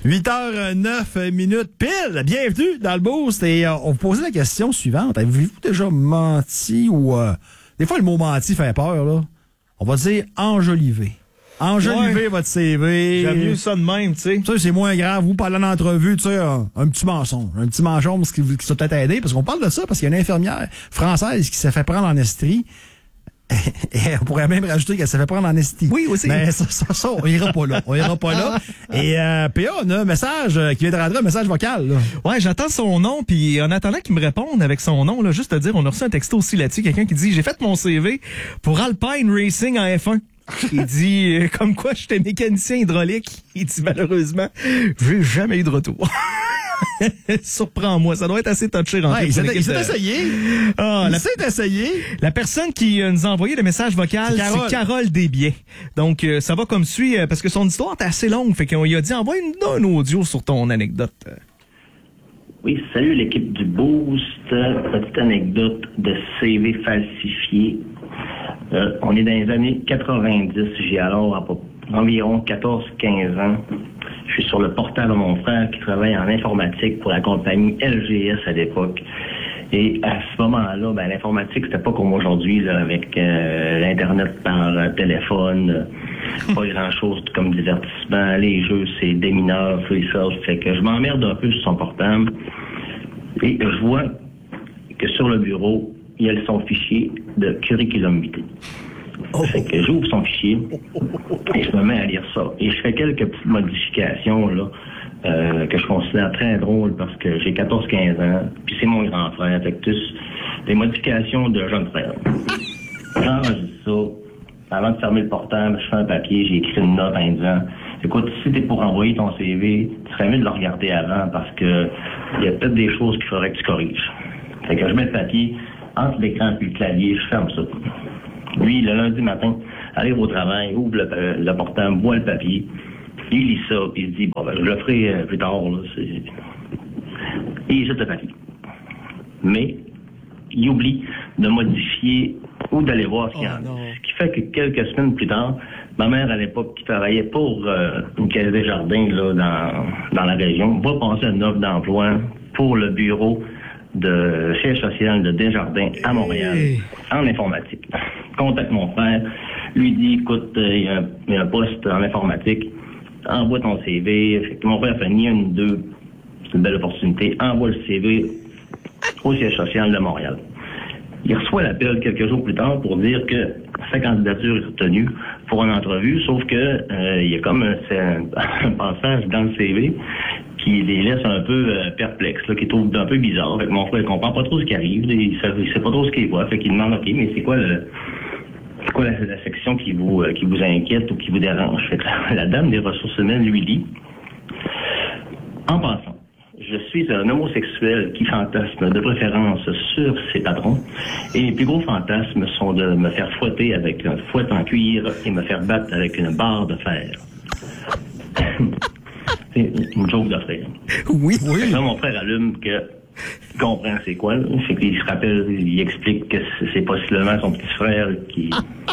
8h09 pile. Bienvenue dans le Boost. Et on vous posait la question suivante. Avez-vous déjà menti ou... des fois, le mot menti fait peur, là. On va dire enjoliver. Enjoliver votre CV. J'aime mieux ça de même, tu sais. Ça, c'est moins grave. Vous, pendant l'entrevue, tu sais, un petit mensonge. Un petit mensonge qui va peut-être aider. Parce qu'on parle de ça, parce qu'il y a une infirmière française qui s'est fait prendre en estrie. Et on pourrait même rajouter qu'elle s'est fait prendre en esti. Oui, aussi. Mais ça, on ira pas là. On ira pas là. Et PA, on a un message qui vient de rentrer, un message vocal. Là. Ouais, j'attends son nom, puis en attendant qu'il me réponde avec son nom, là, juste te dire, on a reçu un texto aussi là-dessus, quelqu'un qui dit « J'ai fait mon CV pour Alpine Racing en F1 ». Il dit comme quoi j'étais mécanicien hydraulique. Il dit malheureusement, j'ai jamais eu de retour. Surprends-moi, ça doit être assez touché. Il s'est essayé. La personne qui nous a envoyé le message vocal, c'est Carole Desbiens. Donc, ça va comme suit, parce que son histoire est assez longue. Fait qu'on lui a dit, envoie-nous un audio sur ton anecdote. Oui, salut l'équipe du Boost. Petite anecdote de CV falsifié. On est dans les années 90. J'ai alors environ 14-15 ans. Je suis sur le portable de mon frère qui travaille en informatique pour la compagnie LGS à l'époque. Et à ce moment-là, l'informatique, c'était pas comme aujourd'hui, là, avec l'Internet par téléphone, pas grand-chose comme divertissement. Les jeux, c'est des mineurs, free self. Fait que je m'emmerde un peu sur son portable. Et je vois que sur le bureau, il y a son fichier de curriculum vitae. Fait que j'ouvre son fichier et je me mets à lire ça. Et je fais quelques petites modifications là que je considère très drôles parce que j'ai 14-15 ans, puis c'est mon grand frère. Fait que tous des modifications de jeune frère. J'enregistre ça. Avant de fermer le portable, je fais un papier, j'ai écrit une note en disant écoute, si t'es pour envoyer ton CV, tu serais mieux de le regarder avant parce que il y a peut-être des choses qu'il faudrait que tu corriges. Fait que je mets le papier entre l'écran et le clavier, je ferme ça. Lui, le lundi matin, arrive au travail, ouvre le portable, voit le papier, il lit ça, puis il se dit, je le ferai plus tard, là, et il jette le papier. Mais, il oublie de modifier ou d'aller voir ce qu'il y a. Ce qui fait que quelques semaines plus tard, ma mère, à l'époque, qui travaillait pour une caisse des jardins, là, dans la région, va passer une offre d'emploi pour le bureau de siège social de Desjardins à Montréal, en informatique. Contacte mon frère, lui dit, écoute, il y a un poste en informatique, envoie ton CV. Fait que mon frère fait ni une ni deux, c'est une belle opportunité, envoie le CV au siège social de Montréal. Il reçoit l'appel quelques jours plus tard pour dire que sa candidature est retenue pour une entrevue, sauf que il y a comme un passage dans le CV qui les laisse un peu perplexes, là, qui trouve un peu bizarre. Fait que mon frère, il comprend pas trop ce qui arrive, il sait pas trop ce qu'il voit, fait qu'il demande, OK, mais c'est quoi la section qui vous inquiète ou qui vous dérange? Fait que la dame des ressources humaines lui dit, en passant, je suis un homosexuel qui fantasme de préférence sur ses patrons et mes plus gros fantasmes sont de me faire fouetter avec un fouet en cuir et me faire battre avec une barre de fer. C'est une joke de frère. Oui. Là, mon frère allume que il comprend c'est quoi, là. Fait qu'il se rappelle, il explique que c'est possiblement son petit frère qui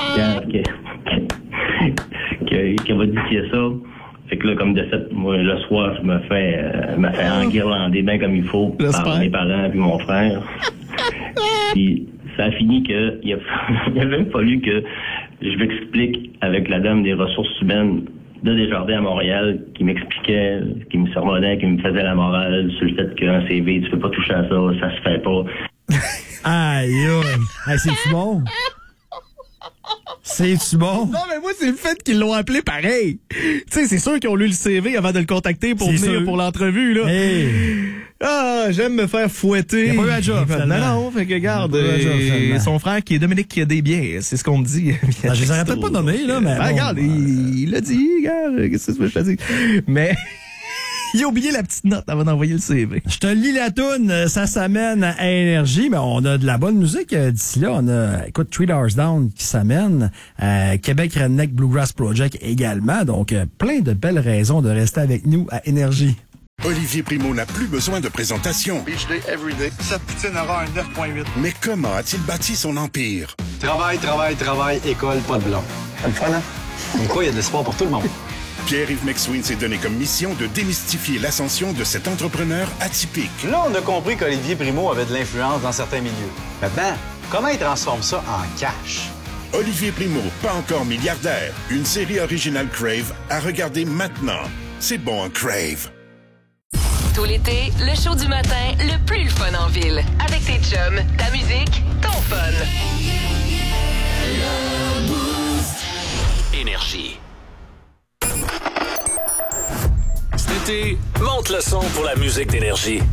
a modifié ça. Fait que là, comme de cette, moi, le soir, je me fais enguirlander bien comme il faut par mes parents puis mon frère. Puis ça a fini que il a même fallu que je m'explique avec la dame des ressources humaines de Desjardins à Montréal qui m'expliquait, qui me sermonnait, qui me faisait la morale sur le fait qu'un CV, tu peux pas toucher à ça, ça se fait pas. Aïe, hey, c'est-tu bon? C'est-tu bon? Non, mais moi, c'est le fait qu'ils l'ont appelé pareil. Tu sais, c'est sûr qu'ils ont lu le CV avant de le contacter pour venir pour l'entrevue, là. Hey. Ah, j'aime me faire fouetter. Il a pas eu un job, Non, fait que regarde, son frère qui est Dominique qui a des biens, c'est ce qu'on me dit. Je les aurais peut-être pas nommés, là, mais. Regarde, il l'a dit, regarde, qu'est-ce que je te dis? Mais. Il a oublié la petite note avant d'envoyer le CV. Je te lis la toune, ça s'amène à Énergie, mais on a de la bonne musique d'ici là. On a, écoute, 3 Hours Down qui s'amène, Québec Redneck Bluegrass Project également, donc plein de belles raisons de rester avec nous à Énergie. Olivier Primo n'a plus besoin de présentation. Beach day, everyday. Cette poutine aura un 9.8. Mais comment a-t-il bâti son empire? Travail, école, pas de blanc. C'est le fun, hein? Comme quoi, il y a de l'espoir pour tout le monde. Pierre-Yves McSween s'est donné comme mission de démystifier l'ascension de cet entrepreneur atypique. Là, on a compris qu'Olivier Primo avait de l'influence dans certains milieux. Maintenant, comment il transforme ça en cash? Olivier Primo, pas encore milliardaire. Une série originale Crave à regarder maintenant. C'est bon en Crave. Tout l'été, le show du matin le plus fun en ville. Avec tes chums, ta musique, ton fun. Énergie. Cet été, monte le son pour la musique d'Énergie.